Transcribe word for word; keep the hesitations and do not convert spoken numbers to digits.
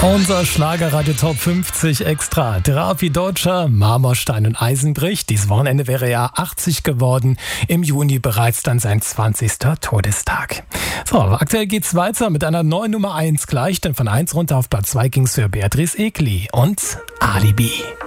Unser Schlagerradio Top fünfzig Extra. Therapie Deutscher, Marmorstein und Eisenbrich. Dieses Wochenende wäre er achtzig geworden. Im Juni bereits dann sein zwanzigster Todestag. So, aktuell geht's weiter mit einer neuen Nummer eins gleich, denn von eins runter auf Platz zwei ging's für Beatrice Egli und Alibi.